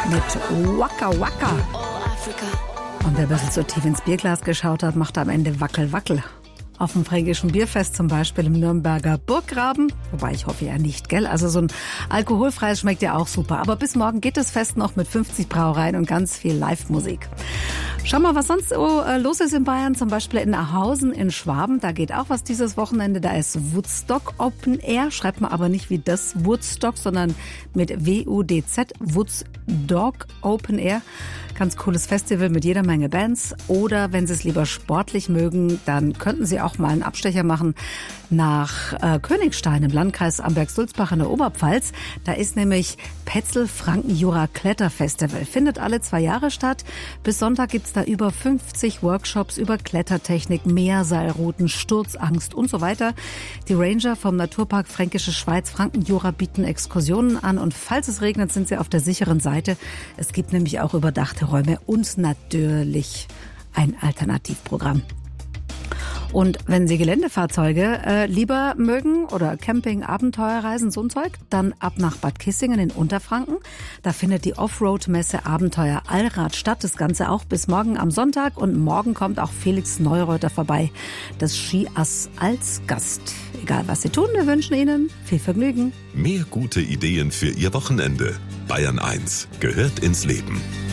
mit Waka Waka. Und wer ein bisschen zu tief ins Bierglas geschaut hat, macht am Ende Wackel Wackel. Auf dem Fränkischen Bierfest zum Beispiel im Nürnberger Burggraben. Wobei ich hoffe ja nicht, gell? Also so ein alkoholfreies schmeckt ja auch super. Aber bis morgen geht das Fest noch mit 50 Brauereien und ganz viel Live-Musik. Schau mal, was sonst los ist in Bayern. Zum Beispiel in Ahausen in Schwaben. Da geht auch was dieses Wochenende. Da ist Woodstock Open Air. Schreibt man aber nicht wie das Woodstock, sondern mit W-U-D-Z. Woodstock Open Air. Ganz cooles Festival mit jeder Menge Bands. Oder wenn Sie es lieber sportlich mögen, dann könnten Sie auch mal einen Abstecher machen nach Königstein im Landkreis Amberg-Sulzbach in der Oberpfalz. Da ist nämlich Petzl-Franken-Jura-Kletterfestival. Findet alle 2 Jahre statt. Bis Sonntag gibt's da über 50 Workshops über Klettertechnik, Meerseilrouten, Sturzangst und so weiter. Die Ranger vom Naturpark Fränkische Schweiz Franken-Jura bieten Exkursionen an. Und falls es regnet, sind sie auf der sicheren Seite. Es gibt nämlich auch überdachte Räume und natürlich ein Alternativprogramm. Und wenn Sie Geländefahrzeuge lieber mögen oder Camping, Abenteuerreisen, so ein Zeug, dann ab nach Bad Kissingen in Unterfranken. Da findet die Offroad-Messe Abenteuer Allrad statt. Das Ganze auch bis morgen am Sonntag. Und morgen kommt auch Felix Neureuter vorbei, das Skiass als Gast. Egal was Sie tun, wir wünschen Ihnen viel Vergnügen. Mehr gute Ideen für Ihr Wochenende. Bayern 1 gehört ins Leben.